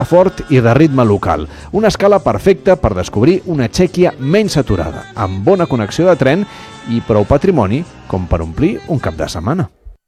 fort i de ritme local. Una escala perfecta per descobrir una Txèquia menys saturada, amb bona connexió de tren i prou patrimoni com per omplir un cap de setmana.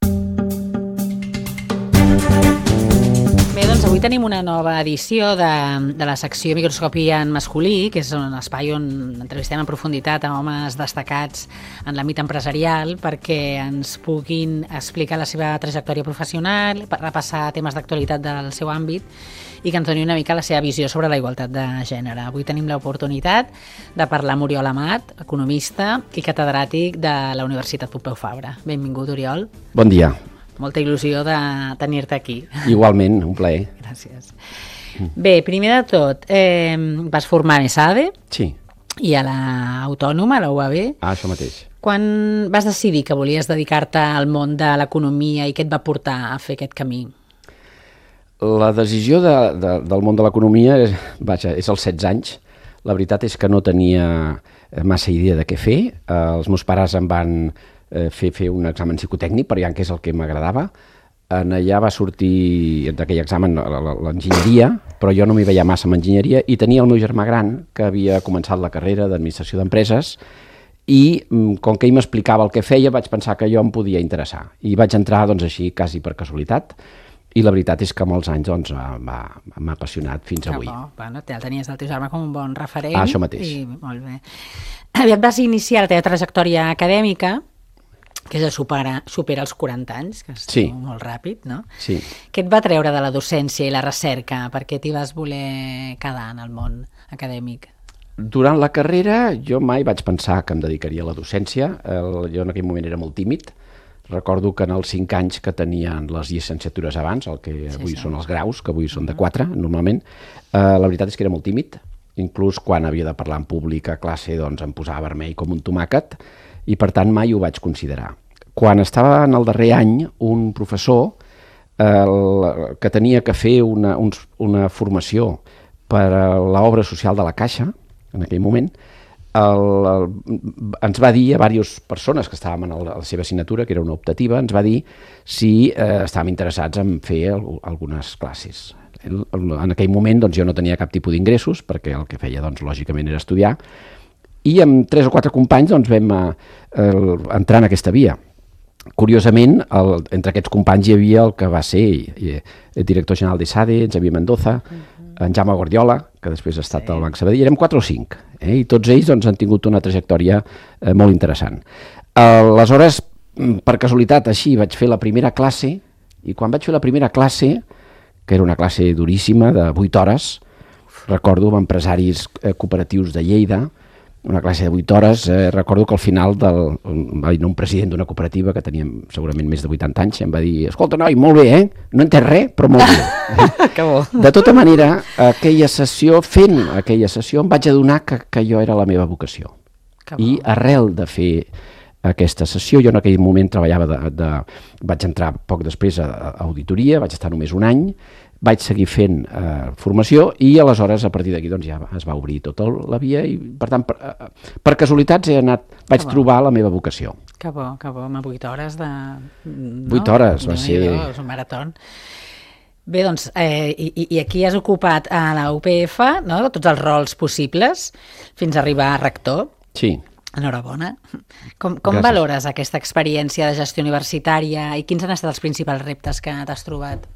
Bé, doncs avui tenim una nova edició de la secció Microscopi en masculí, que és un espai on entrevistem en profunditat a homes destacats en l'àmbit empresarial perquè ens puguin explicar la seva trajectòria professional, repassar temes d'actualitat del seu àmbit i que ens doni una mica la seva visió sobre la igualtat de gènere. Avui tenim l'oportunitat de parlar amb Oriol Amat, economista i catedràtic de la Universitat Pompeu Fabra. Benvingut, Oriol. Bon dia. Molta il·lusió de tenir-te aquí. Igualment, un plaer. Gràcies. Bé, primer de tot, vas formar a ESADE Sí. i a l'Autònoma, a la UAB. Això mateix. Quan vas decidir que volies dedicar-te al món de l'economia i què et va portar a fer aquest camí? La decisió del món de l'economia és als 16 anys. La veritat és que no tenia massa idea de què fer. Els meus pares em van fer un examen psicotècnic per veure què és el que m'agradava. Allà va sortir d'aquell examen l'enginyeria, però jo no m'hi veia massa amb enginyeria i tenia el meu germà gran que havia començat la carrera d'administració d'empreses i com que ell m'explicava el que feia vaig pensar que jo em podia interessar i vaig entrar doncs, així quasi per casualitat. I la veritat és que amb els anys doncs, m'ha apassionat fins avui. Bueno, el tenies el teu germà com un bon referent. Això mateix. I, molt bé. Aviat vas iniciar la teva trajectòria acadèmica, que és supera els 40 anys, que és molt ràpid, no? Sí. Què et va treure de la docència i la recerca? Per què t'hi vas voler quedar en el món acadèmic? Durant la carrera jo mai vaig pensar que em dedicaria a la docència. Jo en aquell moment era molt tímid. Recordo que en els 5 anys que tenien les llicenciatures abans, el que avui són els graus, que avui són de 4 normalment, la veritat és que era molt tímid. Inclús quan havia de parlar en públic a classe doncs em posava vermell com un tomàquet i per tant mai ho vaig considerar. Quan estava en el darrer any, un professor que tenia que fer una formació per a l'obra social de la Caixa, en aquell moment, ens va dir a diverses persones que estàvem a la seva assignatura, que era una optativa, ens va dir si estàvem interessats en fer algunes classes. En aquell moment doncs, jo no tenia cap tipus d'ingressos, perquè el que feia doncs, lògicament era estudiar, i amb 3 o 4 companys doncs, vam entrar en aquesta via. Curiosament, entre aquests companys hi havia el que va ser el director general d'ESADE, en Xavier Mendoza, en Jaume Guardiola, que després ha estat al Banc Sabadell, érem 4 o 5, i tots ells doncs, han tingut una trajectòria molt interessant. Aleshores, per casualitat, així vaig fer la primera classe, i quan vaig fer la primera classe, que era una classe duríssima, de 8 hores, recordo amb empresaris cooperatius de Lleida, una classe de 8 hores, recordo que al final va venir un president d'una cooperativa que teníem segurament més de 80 anys i em va dir, escolta noi, molt bé, no entès res, però molt bé. Que bo. De tota manera, fent aquella sessió em vaig adonar que jo era la meva vocació. I arrel de fer aquesta sessió, jo en aquell moment treballava, vaig entrar poc després a auditoria, vaig estar només un any, vaig seguir fent formació i aleshores a partir d'aquí doncs, ja es va obrir tota la via i per tant per casualitats vaig trobar la meva vocació. Que bo, amb 8 hores de... 8 hores va ser... És un marató. Bé, doncs, i aquí has ocupat a la UPF tots els rols possibles fins a arribar a rector. Sí. Enhorabona. Com valores aquesta experiència de gestió universitària i quins han estat els principals reptes que t'has trobat?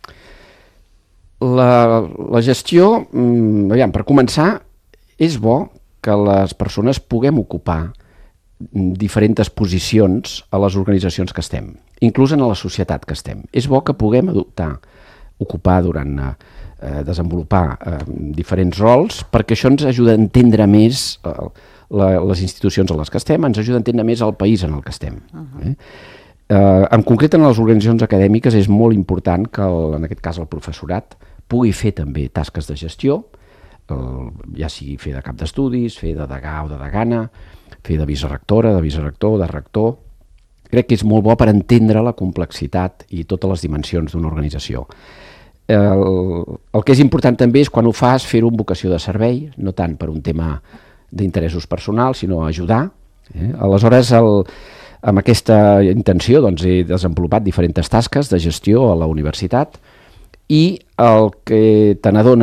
La gestió, per començar, és bo que les persones puguem ocupar diferents posicions a les organitzacions que estem, inclús en la societat que estem. És bo que puguem ocupar desenvolupar diferents rols, perquè això ens ajuda a entendre més les institucions en les que estem, ens ajuda a entendre més el país en el que estem. En concret, en les organitzacions acadèmiques és molt important que, en aquest cas, el professorat pugui fer també tasques de gestió, ja sigui fer de cap d'estudis, fer de degà o de degana, fer de vicerectora, de vicerector, de rector. Crec que és molt bo per entendre la complexitat i totes les dimensions d'una organització. El que és important també és quan ho fas fer-ho amb vocació de servei, no tant per un tema d'interessos personals, sinó ajudar. Aleshores, amb aquesta intenció he desenvolupat diferents tasques de gestió a la universitat i el que te n'adones